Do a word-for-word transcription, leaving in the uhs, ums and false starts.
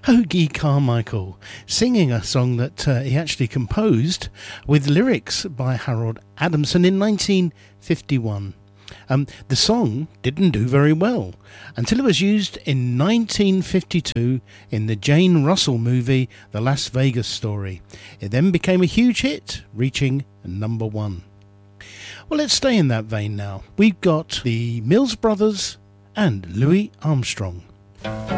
Hoagy Carmichael singing a song that uh, he actually composed with lyrics by Harold Adamson in nineteen fifty-one. Um, the song didn't do very well until it was used in nineteen fifty-two in the Jane Russell movie The Las Vegas Story. It then became a huge hit, reaching number one. Well, let's stay in that vein now. We've got the Mills Brothers and Louis Armstrong.